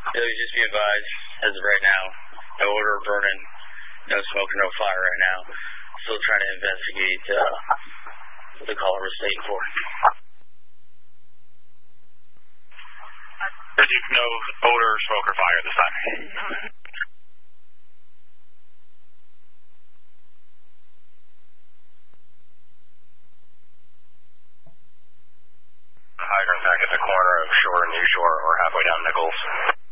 Just be advised, as of right now, no odor of burning, no smoke, no fire right now. Still trying to investigate what the caller was stating for. No odor, smoke, or fire this time. Hydrant back at the corner of Shore and New Shore or halfway down Nichols.